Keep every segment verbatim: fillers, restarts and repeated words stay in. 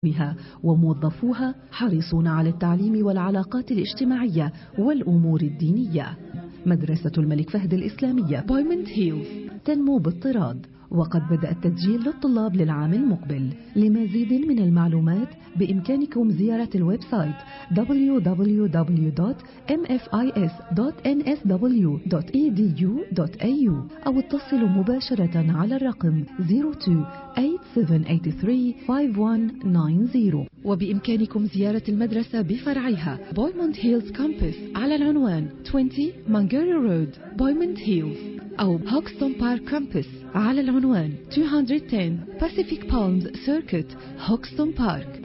بها وموظفوها حريصون على التعليم والعلاقات الاجتماعية والأمور الدينية. مدرسة الملك فهد الإسلامية بويموند هيلز تنمو باضطراد، وقد بدأ التسجيل للطلاب للعام المقبل. لمزيد من المعلومات بإمكانكم زيارة الويب سايت دبليو دبليو دبليو دوت إم إف آي إس دوت إن إس دبليو دوت إي دي يو دوت إيه يو أو اتصلوا مباشرة على الرقم صفر اثنين ثمانية سبعة ثمانية ثلاثة خمسة واحد تسعة صفر. وبإمكانكم زيارة المدرسة بفرعيها بويموند هيلز كامبس على العنوان عشرين مانجاري رود بويموند هيلز، أو هوكستون بارك كامبس على العنوان مئتين وعشرة Pacific Palms Circuit هوكستون بارك.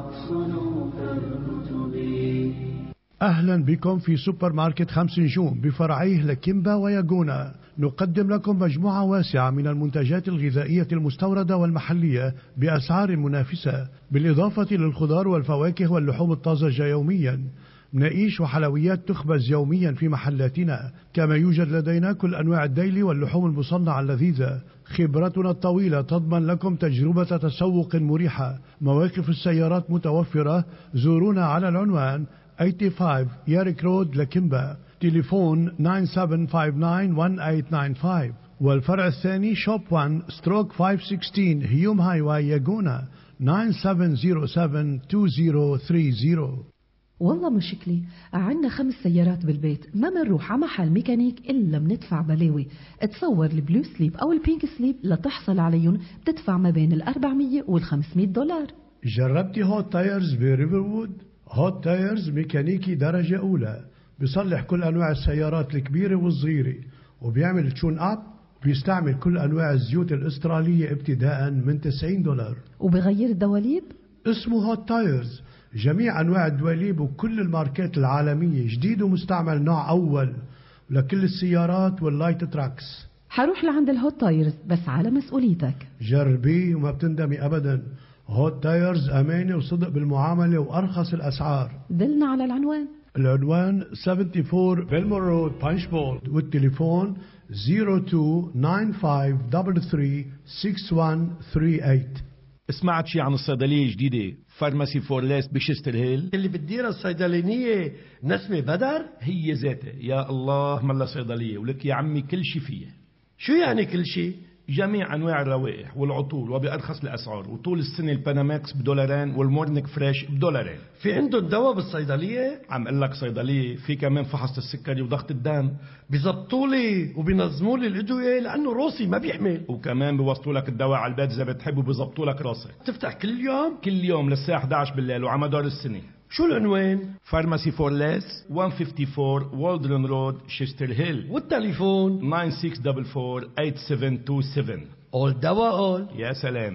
أهلا بكم في سوبر ماركت خمس نجوم بفرعيه لكيمبا وياغونا. نقدم لكم مجموعة واسعة من المنتجات الغذائية المستوردة والمحلية بأسعار منافسة، بالإضافة للخضار والفواكه واللحوم الطازجة يوميا. مناقيش وحلويات تخبز يوميا في محلاتنا، كما يوجد لدينا كل أنواع الديلي واللحوم المصنعة اللذيذة. خبرتنا الطويلة تضمن لكم تجربة تسوق مريحة. مواقف السيارات متوفرة. زورونا على العنوان خمسة وثمانين ياريك رود لكيمبا، تليفون تسعة سبعة خمسة تسعة واحد ثمانية تسعة خمسة. والفرع الثاني شوب واحد ستروك خمسمئة وستة عشر هيوم هايواي ياغونا تسعة سبعة صفر سبعة اثنين صفر ثلاثة صفر. والله مشكلي عنا خمس سيارات بالبيت، ما منروح على محل ميكانيك إلا بندفع بلاوي. تصور البلو سليب أو البينك سليب لتحصل عليهم بتدفع ما بين الأربعمية والخمسمية دولار. جربتي هوت تايرز بريفروود؟ هوت تايرز ميكانيكي درجة أولى، بيصلح كل أنواع السيارات الكبيرة والصغيرة، وبيعمل تشون أب، بيستعمل كل أنواع الزيوت الأسترالية ابتداء من تسعين دولار. وبغير الدواليب؟ اسمه هوت تايرز، جميع أنواع الدواليب وكل الماركات العالمية، جديد ومستعمل نوع أول لكل السيارات واللايت تراكس. حروح لعند الهوت تايرز بس على مسؤوليتك. جربيه وما بتندمي أبدا. هوت تايرز أمانة وصدق بالمعاملة وأرخص الأسعار. دلنا على العنوان. العنوان أربعة وسبعين بيلمور رود بانش بول، والتليفون صفر اثنين تسعة خمسة ثلاثة ثلاثة ستة واحد ثلاثة ثمانية. سمعت شي عن الصيدلية الجديدة فارماسي فورليس بشستر هيل اللي بتديرها الصيدلانية نسمة بدر؟ هي ذاتها. يا الله ملا صيدلية ولك يا عمي كل شي فيها. شو يعني كل شي؟ جميع أنواع الروائح والعطور وبأرخص الأسعار، وطول السنة الباناماكس بدولارين والمورنيك فريش بدولارين. في عندهم دواء بالصيدلية؟ عم قل لك صيدلية في كمان فحص السكري وضغط الدم. بيزبطوا لي وبينظموا لي الأدوية لأنه روسي ما بيحمل، وكمان بيوصلوا لك الدواء على البيت إذا بتحب، وبيزبطوا لك راسك. تفتح كل يوم؟ كل يوم للساعة إحدى عشر بالليل وعلى مدار السنة. شو العنوان؟ فارماسي فورليس مئة وأربعة وخمسين والدرن رود شيستر هيل، والتليفون تسعة ستة أربعة أربعة ثمانية سبعة اثنين سبعة. أول دواء أول. يا سلام.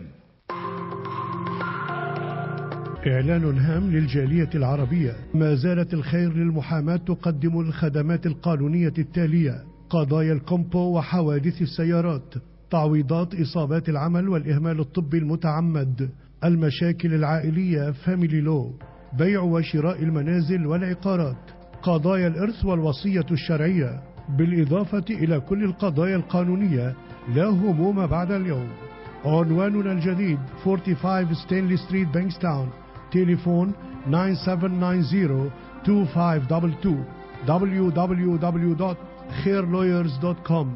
إعلان هام للجالية العربية. ما زالت الخير للمحاماة تقدم الخدمات القانونية التالية: قضايا الكومبو وحوادث السيارات، تعويضات إصابات العمل والإهمال الطبي المتعمد، المشاكل العائلية فاميلي لو، بيع وشراء المنازل والعقارات، قضايا الإرث والوصية الشرعية، بالإضافة إلى كل القضايا القانونية. لا هموم بعد اليوم. عنواننا الجديد خمسة وأربعين ستانلي ستريت بانكستاون، تليفون تسعة سبعة تسعة صفر اثنين خمسة اثنين اثنين. دبليو دبليو دبليو دوت خير لويرز دوت كوم.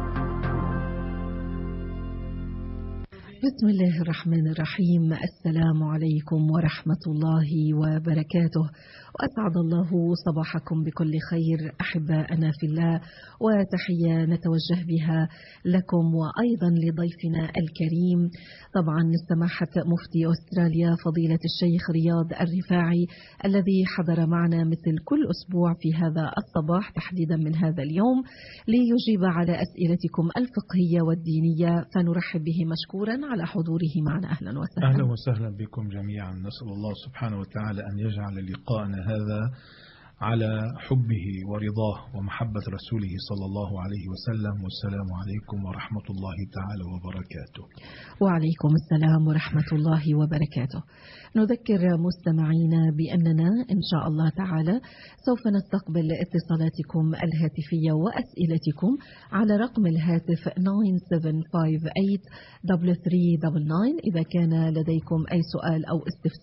بسم الله الرحمن الرحيم. السلام عليكم ورحمة الله وبركاته، وأسعد الله صباحكم بكل خير أحباءنا في الله، وتحية نتوجه بها لكم وأيضا لضيفنا الكريم طبعا سماحة مفتي أستراليا فضيلة الشيخ رياض الرفاعي، الذي حضر معنا مثل كل أسبوع في هذا الصباح تحديدا من هذا اليوم ليجيب على أسئلتكم الفقهية والدينية، فنرحب به مشكورا على حضوره معنا. أهلا وسهلا. أهلا وسهلا بكم جميعا. نسأل الله سبحانه وتعالى أن يجعل لقاءنا هذا على حبه ورضاه ومحبة رسوله صلى الله عليه وسلم. والسلام عليكم ورحمة الله تعالى وبركاته. وعليكم السلام ورحمة الله وبركاته. نذكر مستمعينا بأننا إن شاء الله تعالى سوف نستقبل اتصالاتكم الهاتفية وأسئلتكم على رقم الهاتف تسعة سبعة خمسة ثمانية ثلاثة ثلاثة تسعة تسعة. إذا كان لديكم أي سؤال أو استفسار